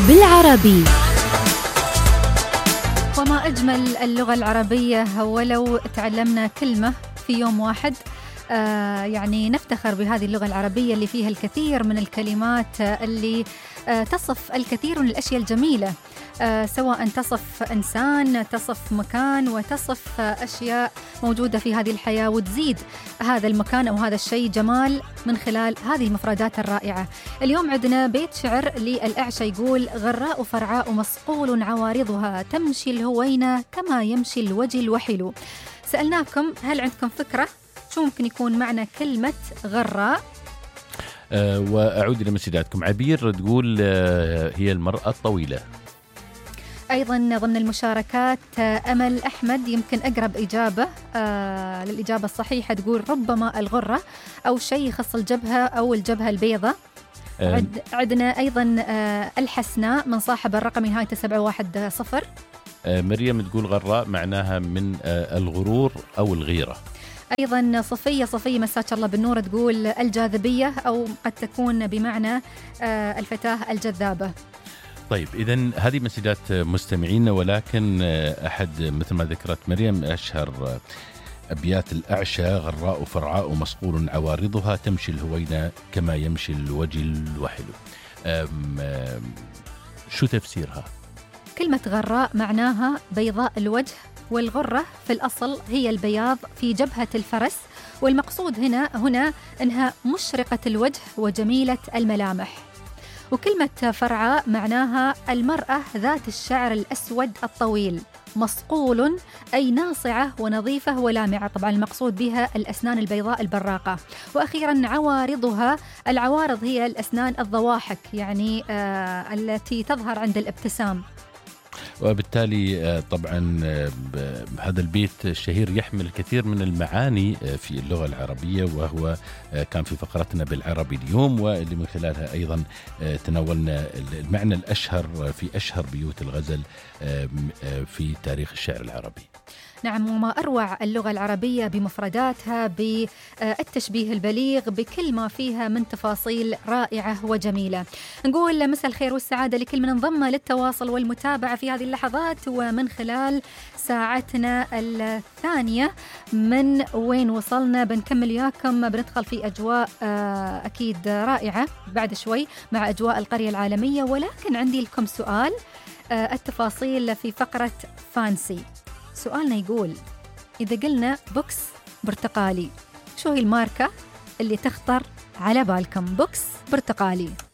بالعربي. وما أجمل اللغة العربية ولو تعلمنا كلمة في يوم واحد. يعني نفتخر بهذه اللغة العربية اللي فيها الكثير من الكلمات اللي تصف الكثير من الأشياء الجميلة، سواء تصف إنسان، تصف مكان، وتصف أشياء موجودة في هذه الحياة، وتزيد هذا المكان أو هذا الشيء جمال من خلال هذه المفردات الرائعة. اليوم عندنا بيت شعر للأعشى يقول: غراء فرعاء مصقول عوارضها تمشي الهوينة كما يمشي الوجه الوحل. سألناكم هل عندكم فكرة شو ممكن يكون معنى كلمة غراء؟ وأعود إلى مسجاتكم. عبير تقول هي المرأة الطويلة. أيضا ضمن المشاركات أمل أحمد يمكن أقرب إجابة للإجابة الصحيحة، تقول ربما الغرة أو شيء يخص الجبهة أو الجبهة البيضاء. عندنا أيضا الحسناء من صاحب الرقم نهاية 710. مريم تقول غراء معناها من الغرور أو الغيرة. أيضا صفية مساك الله بالنور تقول الجاذبية، أو قد تكون بمعنى الفتاة الجذابة. طيب إذن هذه مسجات مستمعين، ولكن أحد مثل ما ذكرت مريم أشهر أبيات الأعشى: غراء فرعاء مصقول عوارضها تمشي الهوينة كما يمشي الوجه الوحل. شو تفسيرها؟ كلمة غراء معناها بيضاء الوجه، والغرة في الأصل هي البياض في جبهة الفرس، والمقصود هنا أنها مشرقة الوجه وجميلة الملامح. وكلمة فرعاء معناها المرأة ذات الشعر الأسود الطويل، مصقول أي ناصعة ونظيفة ولامعة، طبعا المقصود بها الأسنان البيضاء البراقة. وأخيرا عوارضها، العوارض هي الأسنان الضواحك، يعني التي تظهر عند الابتسام. وبالتالي طبعا هذا البيت الشهير يحمل الكثير من المعاني في اللغة العربية، وهو كان في فقرتنا بالعربي اليوم، واللي من خلالها أيضا تناولنا المعنى الأشهر في أشهر بيوت الغزل في تاريخ الشعر العربي. نعم، وما أروع اللغة العربية بمفرداتها، بالتشبيه البليغ، بكل ما فيها من تفاصيل رائعة وجميلة. نقول مساء الخير والسعادة لكل من انضم للتواصل والمتابعة في هذه اللحظات، ومن خلال ساعتنا الثانية من وين وصلنا بنكمل وياكم، بندخل في أجواء أكيد رائعة بعد شوي مع أجواء القرية العالمية. ولكن عندي لكم سؤال، التفاصيل في فقرة فانسي. سؤالنا يقول: إذا قلنا بوكس برتقالي، شو هي الماركة اللي تخطر على بالكم؟ بوكس برتقالي.